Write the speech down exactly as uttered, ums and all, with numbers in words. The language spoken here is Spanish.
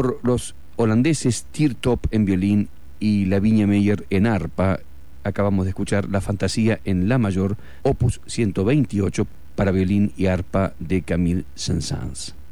Por los holandeses Teertop en violín y Lavinia Meyer en arpa, acabamos de escuchar la Fantasía en La mayor, opus ciento veintiocho para violín y arpa de Camille Saint-Saëns.